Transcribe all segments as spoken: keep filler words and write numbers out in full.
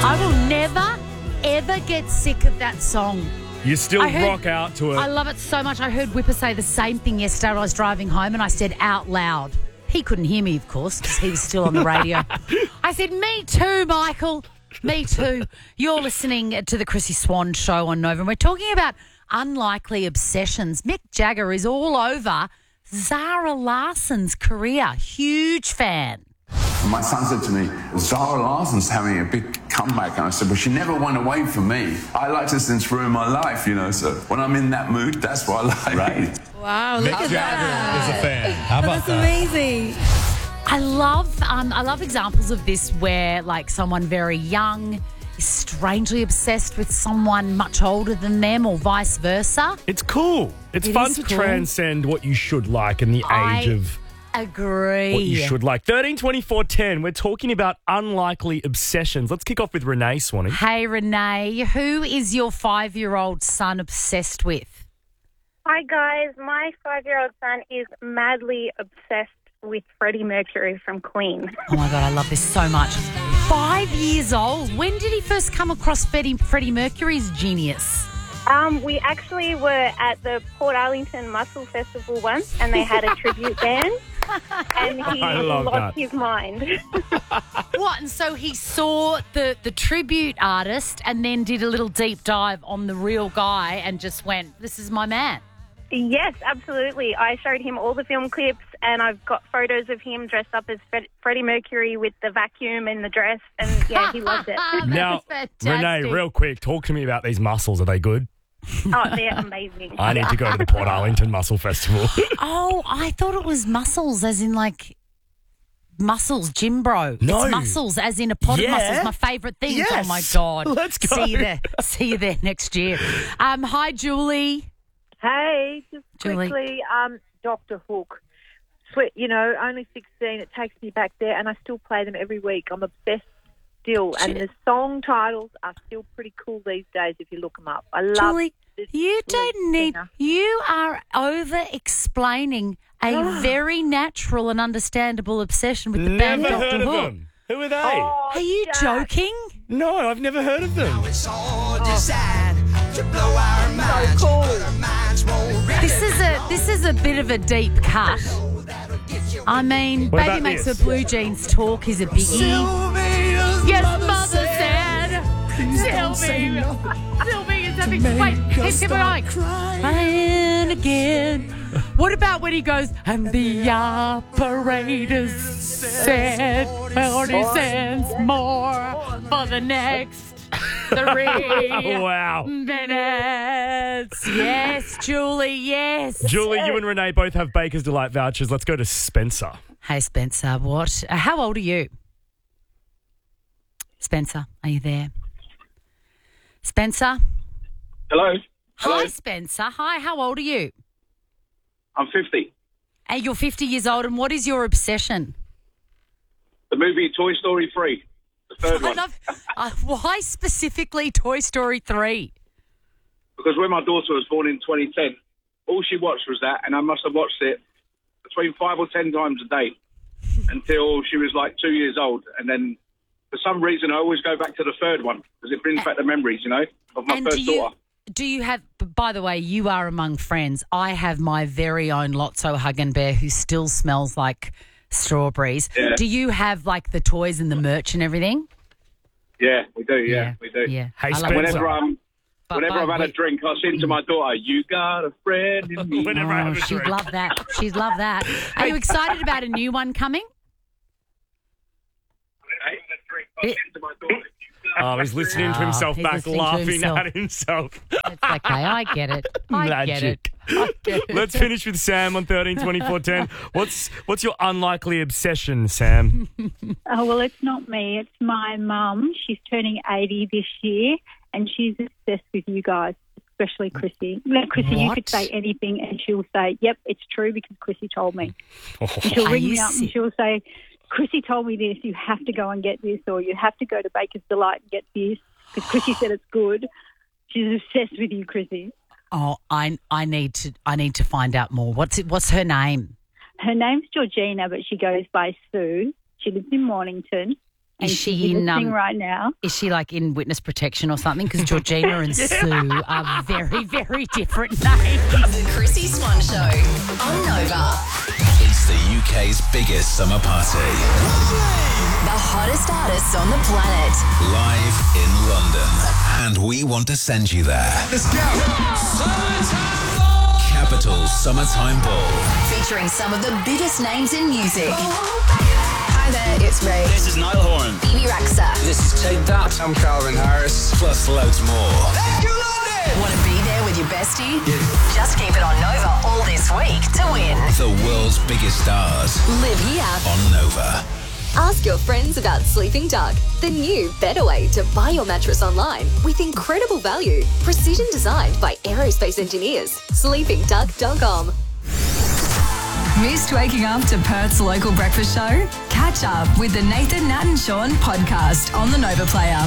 I will never, ever get sick of that song. You still I heard- rock out to it. I love it so much. I heard Whipper say the same thing yesterday when I was driving home, and I said out loud. He couldn't hear me, of course, because he was still on the radio. I said, me too, Michael. Me too. You're listening to the Chrissy Swan Show on Nova, and we're talking about unlikely obsessions. Mick Jagger is all over Zara Larsson's career. Huge fan. My son said to me, Zara Larsson's having a big comeback. And I said, well, she never went away from me. I liked her since through my life, you know, so when I'm in that mood, that's what I like. Right. Wow, look Mick at Jagger that. is a fan. How about That's that? amazing. I love, um, I love examples of this where, like, someone very young is strangely obsessed with someone much older than them, or vice versa. It's cool. It's It fun is to cool. transcend what you should like and the I age of agree. what you should like. thirteen twenty-four ten, we're talking about unlikely obsessions. Let's kick off with Renee Swanee. Hey, Renee, who is your five-year-old son obsessed with? Hi guys, my five-year-old son is madly obsessed with Freddie Mercury from Queen. Oh my God, I love this so much. Five years old. When did he first come across Freddie, Freddie Mercury's genius? Um, we actually were at the Port Arlington Muscle Festival once, and they had a tribute band, and he I love lost that. his mind. What? And so he saw the, the tribute artist and then did a little deep dive on the real guy and just went, this is my man. Yes, absolutely. I showed him all the film clips, and I've got photos of him dressed up as Fred- Freddie Mercury with the vacuum and the dress, and yeah, he loved it. Now, fantastic. Renee, real quick, talk to me about these muscles. Are they good? Oh, they're amazing. I need to go to the Port Arlington Muscle Festival. Oh, I thought it was muscles as in like muscles, gym bro. No. It's muscles as in a pot Yeah. of muscles. My favourite thing. Yes. Oh, my God. Let's go. See you there. See you there next year. Um, hi, Julie. Hey, just Julie. quickly, um, Doctor Hook. Sweet, you know, only sixteen. It takes me back there, and I still play them every week. I'm obsessed still, and the song titles are still pretty cool these days if you look them up. I love Julie, this you lead don't need, singer. you are over-explaining a very natural and understandable obsession with the band Never Doctor heard of Hook. them. Who are they? Oh, Are you Jack. joking? No, I've never heard of them. So cool. This is a this is a bit of a deep cut. I mean, What Baby about Makes this? Her Blue Jeans Talk is a biggie. Yes, mother said. Sylvie. Sylvie is having. Wait, keep, keep going. Crying again. What about when he goes, and the operators said forty cents more for the next three Wow. minutes? Yes, Julie, yes. Julie, you and Renee both have Baker's Delight vouchers. Let's go to Spencer. Hey, Spencer, what? Uh, how old are you? Spencer, are you there? Spencer? Hello. Hello. Hi, Spencer. Hi, how old are you? I'm fifty. Hey, you're fifty years old, and what is your obsession? The movie Toy Story three, the third I one. love, uh, why specifically Toy Story three? Because when my daughter was born in twenty ten, all she watched was that, and I must have watched it between five or ten times a day until she was like two years old. And then for some reason, I always go back to the third one because it brings back the memories, you know, of my And first do you, daughter. do you have, by the way, you are among friends. I have my very own Lotso Huggen Bear who still smells like strawberries. Yeah. Do you have like the toys and the merch and everything? Yeah, we do. Yeah, we do. Yeah. Hey, I love Spencer. it. Whenever um, But whenever by I've had a week- drink, I sing to my daughter, "You got a friend in me." Whenever I Oh, have a she'd drink. love that. She'd love that. Are you excited about a new one coming? I sing to my daughter. Oh, he's listening to Ah, himself he's back, listening to laughing himself. at himself. It's okay. I get it. I Magic. get it. I get it. Let's finish with Sam on thirteen twenty-four ten. What's what's your unlikely obsession, Sam? Oh, well, it's not me. It's my mum. She's turning eighty this year, and she's obsessed with you guys, especially Chrissy. You know, Chrissy, you What? could say anything, and she'll say, yep, it's true because Chrissy told me. And she'll Are ring you me up se- and she'll say, Chrissy told me this. You have to go and get this, or you have to go to Baker's Delight and get this because Chrissy said it's good. She's obsessed with you, Chrissy. Oh, I I need to I need to find out more. What's it? What's her name? Her name's Georgina, but she goes by Sue. She lives in Mornington. and Is she she's in, listening um, right now. Is she like in witness protection or something? Because Georgina and Sue are very, very different names. The Chrissy Swan Show on Nova. It's the U K's biggest summer party. The hottest artists on the planet. Live in London. And we want to send you there. Let's go. Summertime Ball. Capital Summertime Ball. Featuring some of the biggest names in music. Hi there, it's Ray. This is Niall Horan. Bibi Rexha. This is Take That. I'm Calvin Harris. Plus loads more. Want to be there with your bestie? Yeah. Just keep it on Nova all this week to win. The world's biggest stars. Live here on Nova. Ask your friends about Sleeping Duck, the new, better way to buy your mattress online with incredible value. Precision designed by aerospace engineers. sleeping duck dot com. Missed waking up to Perth's local breakfast show? Catch up with the Nathan, Nat and Sean podcast on the Nova Player.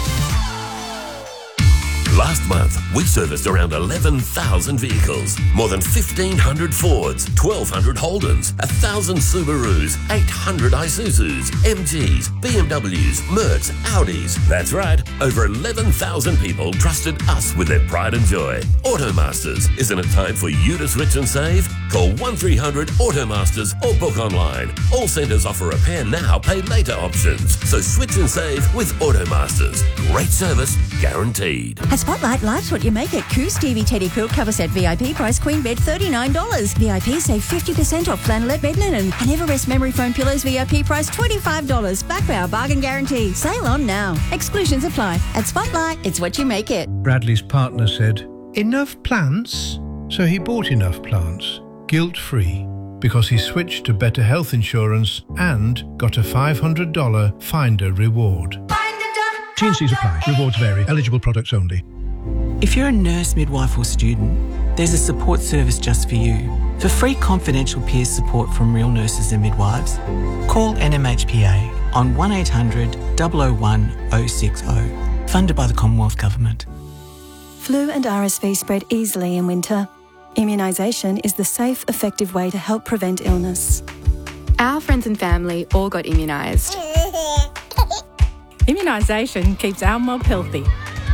Last month, we serviced around eleven thousand vehicles, more than fifteen hundred Fords, twelve hundred Holdens, one thousand Subarus, eight hundred Isuzus, M Gs, B M Ws, Mercs, Audis. That's right, over eleven thousand people trusted us with their pride and joy. Automasters, isn't it time for you to switch and save? Call one three hundred Automasters or book online. All centres offer repair now, pay later options. So switch and save with Automasters. Great service, guaranteed. At Spotlight, life's what you make it. Coo Stevie Teddy Quilt Cover Set V I P price queen bed thirty-nine dollars. V I P save fifty percent off flannelette bed linen. And Everest Memory Foam Pillows V I P price twenty-five dollars. Back by our bargain guarantee. Sale on now. Exclusions apply. At Spotlight, it's what you make it. Bradley's partner said, "Enough plants?" So he bought enough plants, guilt-free, because he switched to Better Health Insurance and got a five hundred dollars Finder reward. T and C's apply. Rewards vary. Eligible products only. If you're a nurse, midwife or student, there's a support service just for you. For free confidential peer support from real nurses and midwives, call N M H P A on one eight hundred, double oh one, oh six oh. Funded by the Commonwealth Government. Flu and R S V spread easily in winter. Immunisation is the safe, effective way to help prevent illness. Our friends and family all got immunised. Immunisation keeps our mob healthy.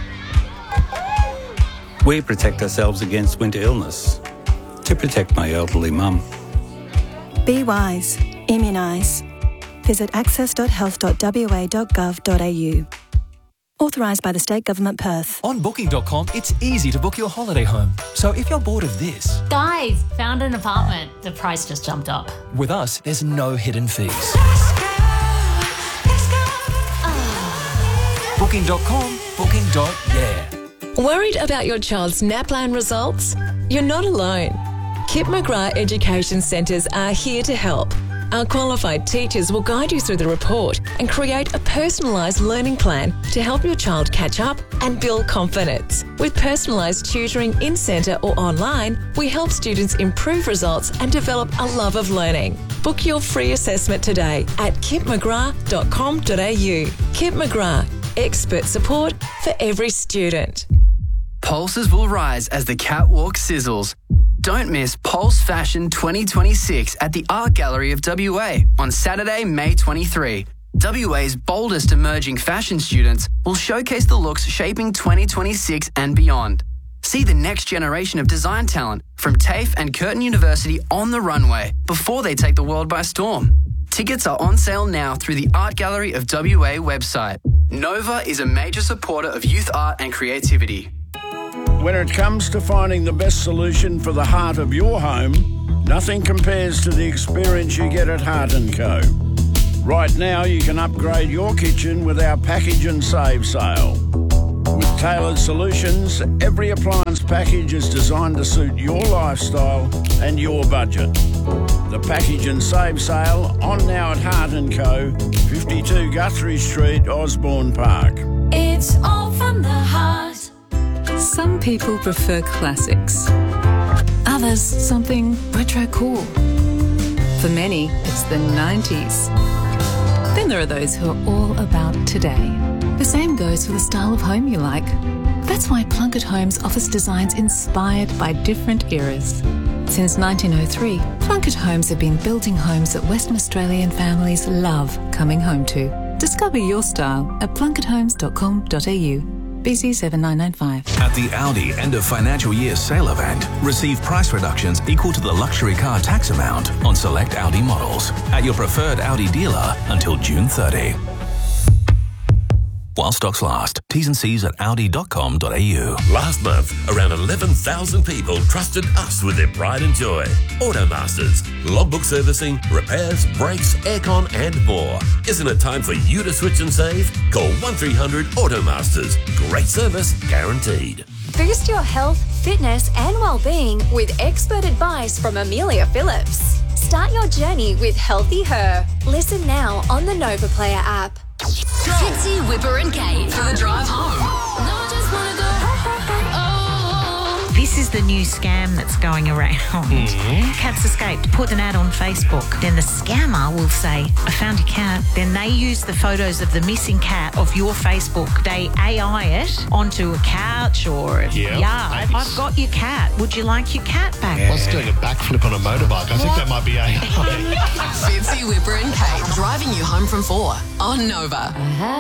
We protect ourselves against winter illness to protect my elderly mum. Be wise. Immunise. Visit access dot health dot w a dot gov dot a u. Authorised by the State Government, Perth. On booking dot com, it's easy to book your holiday home. So if you're bored of this... Guys, found an apartment. The price just jumped up. With us, there's no hidden fees. booking dot com, booking. Yeah. Worried about your child's NAPLAN results? You're not alone. Kip McGrath Education Centres are here to help. Our qualified teachers will guide you through the report and create a personalised learning plan to help your child catch up and build confidence. With personalised tutoring in-centre or online, we help students improve results and develop a love of learning. Book your free assessment today at kip mcgrath dot com dot a u. Kip McGrath, expert support for every student. Pulses will rise as the catwalk sizzles. Don't miss Pulse Fashion twenty twenty-six at the Art Gallery of W A on Saturday, May twenty-third. W A's boldest emerging fashion students will showcase the looks shaping twenty twenty-six and beyond. See the next generation of design talent from TAFE and Curtin University on the runway before they take the world by storm. Tickets are on sale now through the Art Gallery of W A website. Nova is a major supporter of youth art and creativity. When it comes to finding the best solution for the heart of your home, nothing compares to the experience you get at Heart and Co. Right now, you can upgrade your kitchen with our package and save sale. With tailored solutions, every appliance package is designed to suit your lifestyle and your budget. The package and save sale on now at Heart and Co, fifty-two Guthrie Street, Osborne Park. It's all from the heart. Some people prefer classics. Others, something retro cool. For many, it's the nineties. Then there are those who are all about today. The same goes for the style of home you like. That's why Plunkett Homes offers designs inspired by different eras. Since nineteen oh three, Plunkett Homes have been building homes that Western Australian families love coming home to. Discover your style at plunket homes dot com dot a u. B C seven nine nine five. At the Audi end of financial year sale event, receive price reductions equal to the luxury car tax amount on select Audi models at your preferred Audi dealer until June thirtieth. While stocks last. T's and C's at audi dot com dot a u. Last month, around eleven thousand people trusted us with their pride and joy. Automasters. Logbook servicing, repairs, brakes, aircon and more. Isn't it time for you to switch and save? Call one three hundred Automasters. Great service guaranteed. Boost your health, fitness, and well-being with expert advice from Amelia Phillips. Start your journey with Healthy Her. Listen now on the Nova Player app. Fitzy, Whipper and Kate for the drive home. This is the new scam that's going around. Mm-hmm. Cats escaped. Put an ad on Facebook. Then the scammer will say, I found your cat. Then they use the photos of the missing cat of your Facebook. They A I it onto a couch or a Yep. yard. I've got your cat. Would you like your cat back? I was doing a backflip on a motorbike. I think that might be A I. Fitzy, Whipper and Kate driving you home from four on Nova.